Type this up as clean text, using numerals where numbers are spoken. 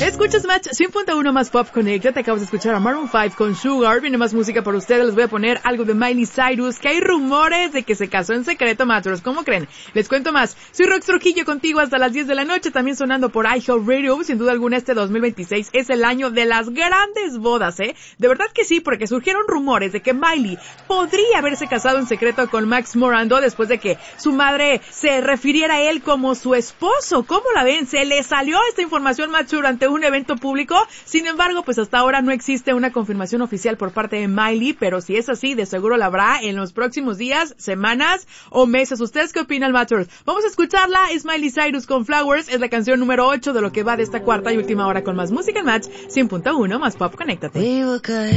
Escuchas Match 100.1 más Pop Connect. Te acabas de escuchar a Maroon 5 con Sugar. Viene más música para ustedes. Les voy a poner algo de Miley Cyrus, que hay rumores de que se casó en secreto, Matchers. ¿Cómo creen? Les cuento más. Soy Rox Trujillo contigo hasta las 10 de la noche. También sonando por iHeartRadio. Sin duda alguna, este 2026 es el año de las grandes bodas, ¿eh? De verdad que sí, porque surgieron rumores de que Miley podría haberse casado en secreto con Max Morando después de que su madre se refiriera a él como su esposo. ¿Cómo la ven? Se le salió esta información, Match, durante un evento público. Sin embargo, pues hasta ahora no existe una confirmación oficial por parte de Miley, pero si es así, de seguro la habrá en los próximos días, semanas o meses. ¿Ustedes qué opinan, Matchers? Vamos a escucharla. Es Miley Cyrus con Flowers. Es la canción número 8 de lo que va de esta cuarta y última hora con más música en Match 100.1 más Pop. Conéctate.